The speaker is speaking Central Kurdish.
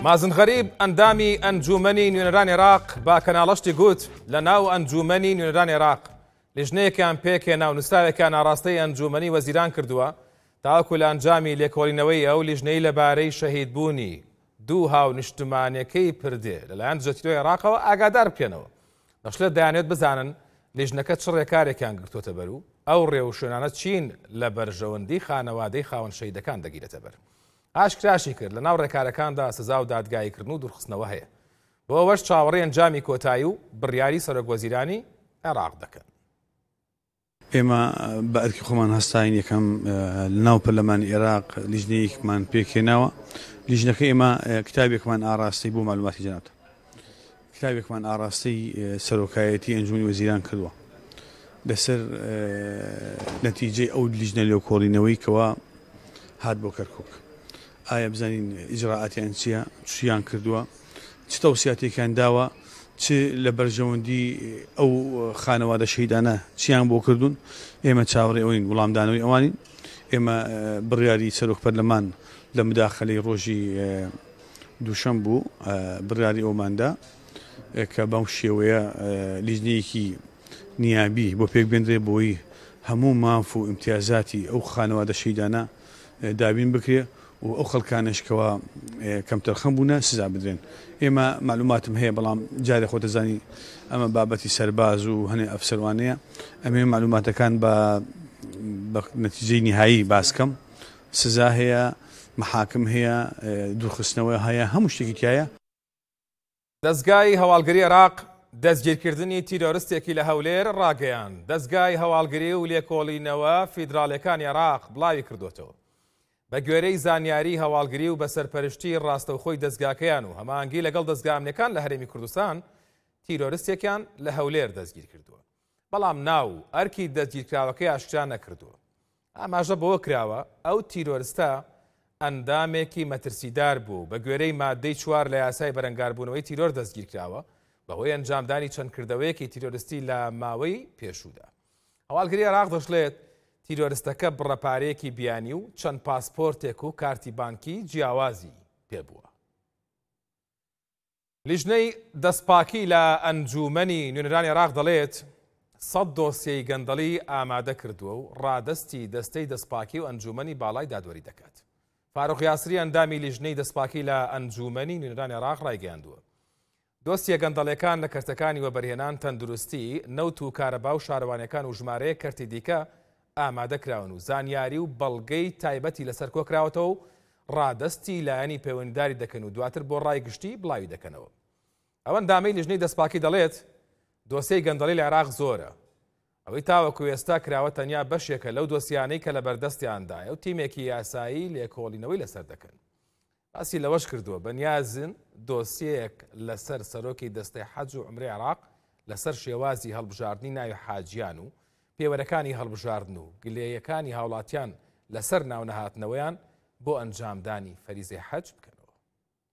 مازن غەریب ئەندامی ئەنجومەنی نوێنەرانی عێراق با کەناڵەشتی گوت لە ناو ئەنجومەنی نوێنەرانی عێراق لیژنەیەکیان پێکهێنا و نووسراوێکیان ئاڕاستەی ئەنجومەنی وەزیران کردووە تاوەکو لە ئەنجامی لێکۆڵینەوەی ئەو لیژنەی لەبارەی شەهیدبوونی دوو هاو نیشتمانیەکەی پردێ لەلایەن دژەتیرۆی عێراقەوە ئاگادار بکەنەوە دەشڵێت دەیانێت بزانن لیژنەکە چ ڕێکارێکیان گرتوۆتە بەر و ئەو ڕێوشوێنانە چین لە بەرژەوەندی خانەوادەی خاوەن شەهیدەکان دەگیرێتە بەر. ئاشکراشی کرد لە ناو ڕێکارەکاندا سزا و دادگاییکردن و دوورخستنەوە هەیە بۆ ئەوەش چاوەڕێی ئەنجامی کۆتایی و بڕیاری سەرۆکوەزیرانی عێراق دەکەن. ئێمە بە ئەرکی خۆمان هەستاین یەکەم لە ناو پەرلەمانی عێراق لیژنەیەکمان پێکهێناوە. لیژنەکە ئێمە کتابێکمان ئاڕاستی بۆ مەعلوماتی جەنابەت کتابێکمان ئاڕاستی سەرۆکایەتی ئەنجومەنی وەزیران کردووە لەسەر نەتیجەی ئەو لیژنە لێکۆڵینەوەی کەوە هات بۆ کەرکووک. ئایا بزانین ئیجراعاتیان چییە، چیان کردووە، چ تەوسیاتێکیان داوە، چ لە بەرژەوەندی ئەو خانەوادە شەهیدانە چیان بۆ کردوون. ئێمە چاوەڕێ ئەوین وەڵامدانەوەی ئەوانین. ئێمە بڕیاری سەرۆک پەرلەمان لە مداخەلەی ڕۆژی دووشەم بوو بڕیاری ئەوماندا کە بەم شێوەیە لیژنەیەکی نیابی بۆ پێک بێنرێ بۆی هەموو ماف و ئیمتیازاتی ئەو خانەوادە شەهیدانە دابین بکرێ و ئەو خەڵکانشکەوە کەم تەرخەم بوونە سزا بدرێن. ئێمە معلوماتم هەیە بەڵام جارێ خۆ دەزانی ئەمە بابەتی سەرباز و هەنێ ئەفسەروانەیە ئەمێ معلوماتەکان بە نەتیجەی نهایی باسکەم سزا هەیە، محاکم هەیە، دوورخستنەوە هەیە، هەموو شتێکی تایە. دەستگای هەواڵگری عێراق دەستگیرکردنی تیرۆریستێکی لە هەولێر ڕاگەیان. دەستگای هەواڵگری و لێکۆڵینەوە فیدراڵیەکانی عێراق بڵاوی کردوتەوە بە گوێرەی زانیاری هەواڵگری و بە سەرپەرشتی ڕاستەوخۆی دەستگاکەیان و هەماهەنگی لەگەڵ دەستگا ئەمنیەکان لە هەرێمی کوردستان تیرۆریستێکیان لە هەولێر دەستگیر کردووە بەڵام ناو ئەرکی دەستگیرکراوەکەی ئاشکرا نەکردووە. ئاماژە بەوە کراوە ئەو تیرۆریستە ئەندامێکی مەترسیدار بوو بە گوێرەی مادەی 4 لە یاسای بەرەنگاربوونەوەی تیرۆر دەستگیر کراوە بەهۆی ئەنجامدانی چەند کردەوەیەکی تیرۆریستی لە ماوەی پێشوودا. هەواڵگری عێراق دەشڵێت تیرۆریستەکە بڕەپارەیەکی بیانی و چەند پاسپۆرتێک و کارتی بانکی جیاوازی پێبووە. لیژنەی دەستپاکی لە ئەنجومەنی نوێنەرانی عێراق دەڵێت 100 دۆسیەی گەندەڵی ئامادە کردووە و ڕادستی دەستەی دەستپاکی و ئەنجومەنی باڵای دادوەری دەکات. فاروق یاسری ئەندامی لیژنەی دەستپاکی لە ئەنجومەنی نوێنەرانی عێراق ڕایگەیاندووە. دۆستیە گەندەڵەکان لە کەرتەکانی وەبەرهێنان تەندروستی، نەوت و کارەبا و شارەوانەکان و ژمارەیە کەرتی دیکە ئامادە کراون و زانیاری و بەڵگەی تایبەتی لەسەر کۆکراوەتەوە و ڕادستی لایەنی پەیوەندیداری دەکەن و دواتر بۆ ڕای گشتی بڵاوی دەکەنەوە. ئەوە ئەندامەی لیژنەی دەستپاکی دەڵێت دۆسیەی گەندەڵی لە عێراق زۆرە. ئەوەی تاوەکو ئێستا کراوە تەنیا بەشێکە لەو دۆسیانەی کە لە بەردەستیاندایە و تیمێکی یاسایی لێکۆڵینەوەی لەسەر دەکەن. باسی لەوەش کردووە بەنیازن دۆسیەیەک لەسەر سەرۆکی دەستەی حەج و عومرەی عێراق لەسەر شێوازی هەڵبژاردننی ناوی حاجیان و پێوەرەکانی هەڵبژاردن و گلێیەکانی هاوڵاتیان لەسەر ناونەهاتنەوەیان بۆ ئەنجامدانی فەریزەی حەج